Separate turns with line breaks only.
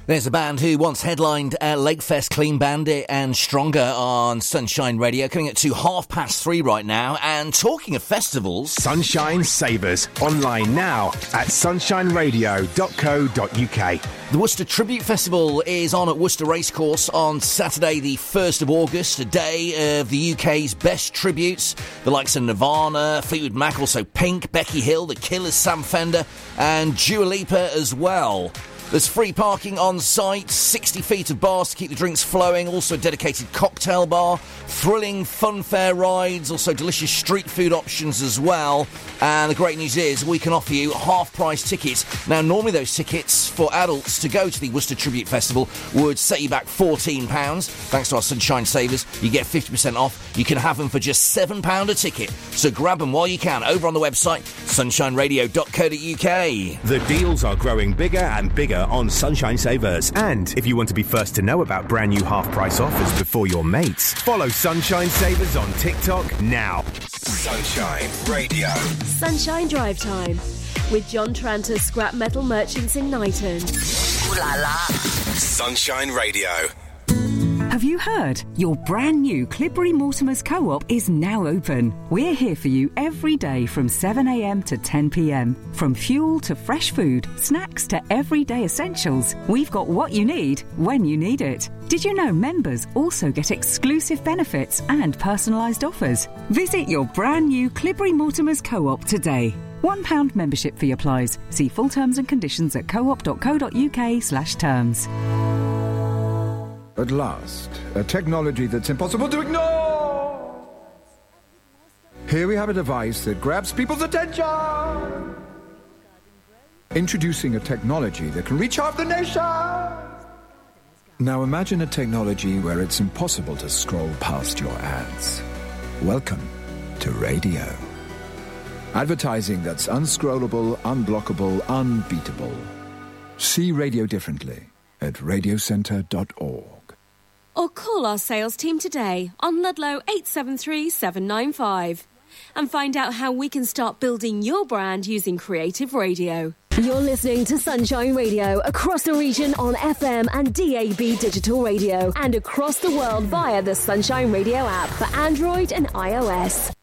There's a band who once headlined Lakefest, Clean Bandit and Stronger on Sunshine Radio, coming at 3:30 right now. And talking of festivals...
Sunshine Savers, online now at sunshineradio.co.uk.
The Worcester Tribute Festival is on at Worcester Racecourse on Saturday the 1st of August, a day of the UK's best tributes. The likes of Nirvana, Fleetwood Mac, also Pink, Becky Hill, The Killers, Sam Fender and Dua Lipa as well. There's free parking on site, 60 feet of bars to keep the drinks flowing, also a dedicated cocktail bar, thrilling funfair rides, also delicious street food options as well. And the great news is we can offer you half-price tickets. Now, normally those tickets for adults to go to the Worcester Tribute Festival would set you back £14. Thanks to our Sunshine Savers, you get 50% off. You can have them for just £7 a ticket. So grab them while you can over on the website, sunshineradio.co.uk.
The deals are growing bigger and bigger on Sunshine Savers. And if you want to be first to know about brand new half-price offers before your mates, follow Sunshine Savers on TikTok now. Sunshine Radio.
Sunshine Drive Time with John Tranter, Scrap Metal Merchants in Knighton.
Ooh la la.
Sunshine Radio.
Have you heard? Your brand new Clibbury Mortimer's Co-op is now open. We're here for you every day from 7 a.m. to 10 p.m. From fuel to fresh food, snacks to everyday essentials, we've got what you need when you need it. Did you know members also get exclusive benefits and personalised offers? Visit your brand new Clibbury Mortimer's Co-op today. £1 membership fee applies. See full terms and conditions at coop.co.uk/terms.
At last, a technology that's impossible to ignore. Here we have a device that grabs people's attention. Introducing a technology that can reach half the nation. Now imagine a technology where it's impossible to scroll past your ads. Welcome to radio. Advertising that's unscrollable, unblockable, unbeatable. See radio differently at radiocentre.org.
Or call our sales team today on Ludlow 873 795 and find out how we can start building your brand using creative radio.
You're listening to Sunshine Radio across the region on FM and DAB digital radio and across the world via the Sunshine Radio app for Android and iOS.